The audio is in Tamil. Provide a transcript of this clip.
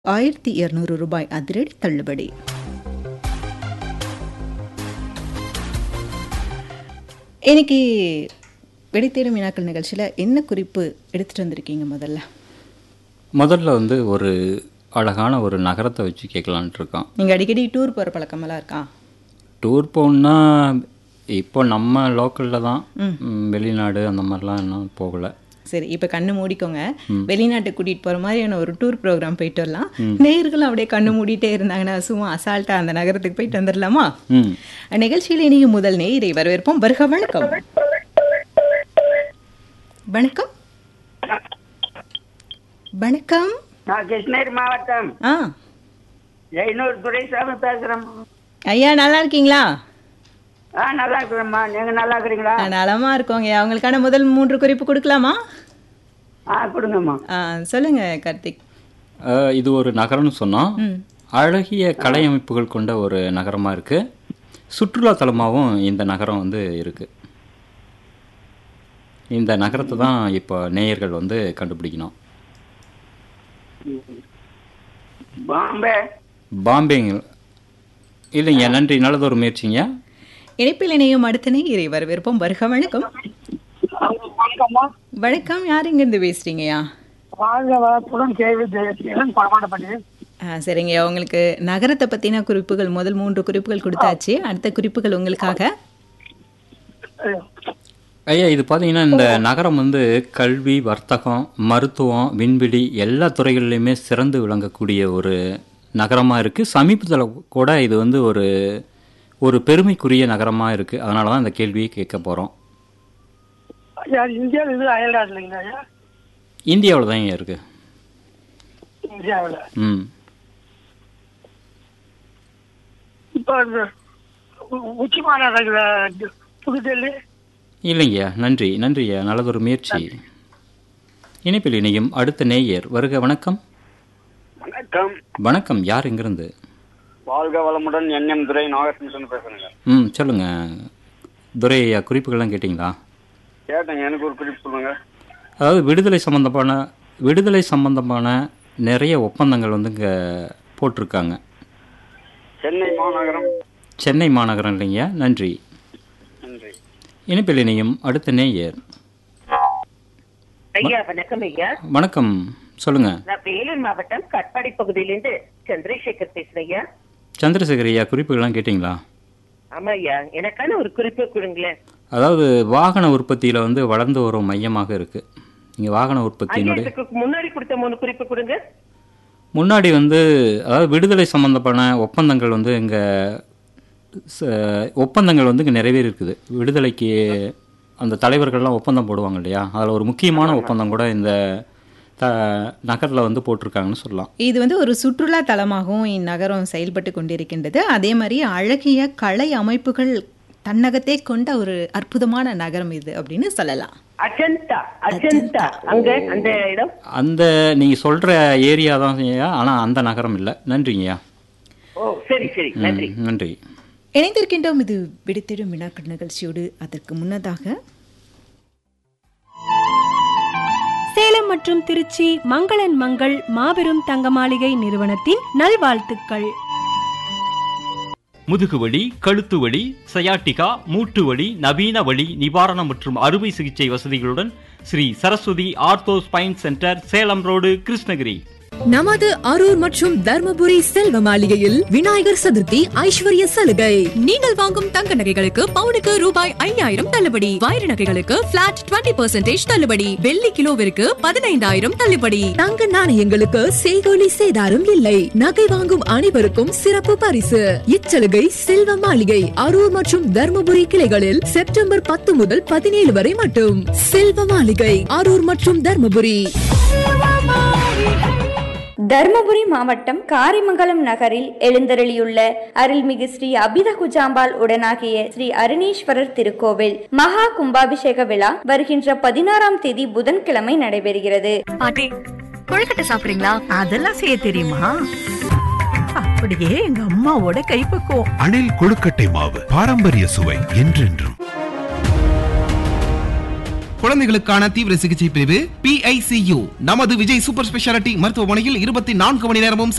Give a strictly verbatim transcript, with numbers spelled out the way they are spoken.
ஆயிரத்தி இருநூறு ரூபாய் அதிரடி தள்ளுபடி. இன்னைக்கு விடைத்தேடும் வினாக்கள் நிகழ்ச்சியில் என்ன குறிப்பு எடுத்துகிட்டு வந்திருக்கீங்க? முதல்ல முதல்ல வந்து ஒரு அழகான ஒரு நகரத்தை வச்சு கேட்கலான்ட்டு இருக்கோம். நீங்கள் அடிக்கடி டூர் போகிற பழக்கமெல்லாம் இருக்கா? டூர் போகணுன்னா இப்போ நம்ம லோக்கலில் தான், வெளிநாடு அந்த மாதிரிலாம் இன்னும் போகலை. சரி, இப்போ கண்ணு மூடிக்கோங்க. வெளிநாட்டுக்கு கூட்டிகிட்டு போகிற மாதிரியான ஒரு டூர் ப்ரோக்ராம் போயிட்டு வரலாம். நேயர்களும் அப்படியே கண்ணு மூடிட்டே இருந்தாங்கன்னா சும்மா அசால்ட்டாக அந்த நகரத்துக்கு போயிட்டு வந்துடலாமா? நிகழ்ச்சியில் இனியும் முதல் நேயரை வரவேற்போம். வருக. வணக்கம். வணக்கம் வணக்கம். நான் கிருஷ்ணகிரி மாவட்டம் ஆ ஐநூறு துரைசாமி பேசுறேன். ஐயா, நல்லா இருக்கீங்களா? ஆ நல்லா இருக்கிறேம்மா, நீங்க நல்லா இருக்கிறீங்களா? நலமா இருக்கோங்க. அவங்களுக்கான முதல் மூன்று குறிப்பு கொடுக்கலாமா? ஆ கொடுங்கம்மா. ஆ சொல்லுங்க கார்த்திக். அஹ், இது ஒரு நகரம்னு சொன்னோம். அழகிய கலை அமைப்புகள் கொண்ட ஒரு நகரமாக இருக்குது. சுற்றுலா தலமாகவும் இந்த நகரம் வந்து இருக்குது. இந்த நகரத்தை தான் இப்போ நேயர்கள் வந்து கண்டுபிடிக்கணும். பாம்பே. பாம்பேங்க இல்லைங்க. நன்றி, நல்லதொரு முயற்சிங்க. இணைப்பில் இணையும் அடுத்த நேயரை வரவேற்போம். வருக. வணக்கம். வணக்கம்மா. வணக்கம். யார் இங்கிருந்து பேசுறீங்கய்யா? வாழ்க வளத்துடன் கேள்வி ஜெயசீலன் பரமாண்டப்பட்டி. ஆ சரிங்க. உங்களுக்கு நகரத்தை பற்றின குறிப்புகள் முதல் மூன்று குறிப்புகள் கொடுத்தாச்சு. அடுத்த குறிப்புகள் உங்களுக்காக. ஐயா, இது பார்த்தீங்கன்னா இந்த நகரம் வந்து கல்வி, வர்த்தகம், மருத்துவம், விண்வெளி எல்லா துறைகளிலையுமே சிறந்து விளங்கக்கூடிய ஒரு நகரமாக இருக்குது. சமீபத்தில் கூட இது வந்து ஒரு ஒரு பெருமைக்குரிய நகரமாக இருக்குது. அதனால தான் இந்த கேள்வியை கேட்க போகிறோம். இந்தியாவில் இது அயல்நாடு இல்லைங்களா? இந்தியாவில் தான் இங்கே இருக்குது. இந்தியாவில் ம் இப்போ உச்சி மாநாடு புதுடெல்லி. இல்லைங்கய்யா. நன்றி நன்றிய்யா, நல்லதொரு முயற்சி. இணைப்பில் இணையும் அடுத்த நேயர் வருக. வணக்கம். வணக்கம். வணக்கம். யார் எங்கிருந்து? வாழ்க வளமுடன் என்எம் துரை நாகரத்னன் பேசுறேங்க. ம் சொல்லுங்கள் துரை ஐயா. குறிப்புகள்லாம் கேட்டிங்களா? கேட்டேங்க. எனக்கு ஒரு குறிப்பு சொல்லுங்க. அதாவது விடுதலை சம்பந்தமான விடுதலை சம்பந்தமான நிறைய ஒப்பந்தங்கள் வந்து இங்கே போட்டிருக்காங்க. சென்னை மாநகரம். சென்னை மாநகரம் இல்லைங்கய்யா. நன்றி. நன்றி. இணைப்பில் இணையும் அடுத்த நேயர். ஐயா வணக்கம். ஐயா வணக்கம், சொல்லுங்க. நான் வேலூர் மாவட்டம் கட்பாடி பகுதியிலிருந்து சந்திரசேகர் பேசுறேன். ஐயா சந்திரசேகர் ஐயா, குறிப்புகள்லாம் கேட்டிங்களா? ஆமா ஐயா, எனக்கான ஒரு குறிப்பு கொடுங்களேன். அதாவது வாகன உற்பத்தியில் வந்து வளர்ந்து வரும் மையமாக இருக்குது. இங்கே வாகன உற்பத்தியினுடைய இதுக்கு முன்னாடி கொடுத்த மூணு குறிப்பு கொடுங்க. முன்னாடி வந்து அதாவது விடுதலை சம்பந்தமான ஒப்பந்தங்கள் வந்து இங்கே ஒப்பந்தங்கள் வந்து இங்கே நிறைவேறி இருக்குது. விடுதலைக்கு அந்த தலைவர்கள்லாம் ஒப்பந்தம் போடுவாங்க இல்லையா? அதில் ஒரு முக்கியமான ஒப்பந்தம் கூட இந்த த நகரில் வந்து போட்டிருக்காங்கன்னு சொல்லலாம். இது வந்து ஒரு சுற்றுலா தலமாகவும் இந்நகரம் செயல்பட்டு கொண்டிருக்கின்றது. அதே மாதிரி அழகிய கலை அமைப்புகள் தன்னகத்தே கொண்ட ஒரு அற்புதமான நகரம் இது அப்படின்னு சொல்லலாம். அஜந்தா. அஜந்தா அங்க அந்த இடம். அந்த நீங்கள் சொல்கிற ஏரியா தான் ஐயா, ஆனால் அந்த நகரம் இல்லை. நன்றிங்கய்யா. ஓ சரி சரி, நன்றி. ம், நன்றி. இணைந்திருக்கின்றோம் இது விடைத்தேடும் வினாக்கள் நிகழ்ச்சியோடு. அதற்கு முன்னதாக சேலம் மற்றும் திருச்சி மங்களன் மங்கள் மாபெரும் தங்க மாளிகை நிறுவனத்தின் நல்வாழ்த்துக்கள். முதுகுவலி, கழுத்து வலி, சயாட்டிகா, மூட்டு வலி, நவீன வலி நிவாரணம் மற்றும் அறுவை சிகிச்சை வசதிகளுடன் Sri Saraswati ortho spine centre, Salem road, Krishnagiri. நமது அரூர் மற்றும் தர்மபுரி செல்வ மாளிகையில் விநாயகர் சதுர்த்தி ஐஸ்வர்ய சலுகை. நீங்கள் வாங்கும் தங்க நகைகளுக்கு பவுனுக்கு ரூபாய் ஐயாயிரம் தள்ளுபடி. வைர நகைகளுக்கு பிளாட் இருபது பர்சன்டேஜ் தள்ளுபடி. வெள்ளி கிலோவிற்கு பதினைந்தாயிரம் தள்ளுபடி. தங்க நாணயங்களுக்கு செய்கூலி சேதாரம் இல்லை. நகை வாங்கும் அனைவருக்கும் சிறப்பு பரிசு. இச்சலுகை செல்வ மாளிகை அரூர் மற்றும் தர்மபுரி கிளைகளில் செப்டம்பர் பத்து முதல் பதினேழு வரை மட்டும். செல்வ மாளிகை அரூர் மற்றும் தர்மபுரி. தர்மபுரி மாவட்டம் காரிமங்கலம் நகரில் எழுந்தருளியுள்ள அருள்மிகு ஸ்ரீ அபித குஜாம்பாள் உடனாகிய ஸ்ரீ அருணீஸ்வரர் திருக்கோவில் மகா கும்பாபிஷேக விழா வருகின்ற பதினாறாம் தேதி புதன்கிழமை நடைபெறுகிறது. பாட்டி, கொழுக்கட்டை சாப்பிடுறீங்களா? அதெல்லாம் செய்ய தெரியுமா? அப்படியே எங்க அம்மாவோட கைப்பக்குவம். அணில் கொழுக்கட்டை மாவு, பாரம்பரிய சுவை என்றென்றும். குழந்தைகளுக்கான தீவிர சிகிச்சை பிரிவு பி ஐ சி யு நமது விஜய் சூப்பர் ஸ்பெஷாலிட்டி மருத்துவமனையில் இருபத்தி நான்கு மணி நேரமும்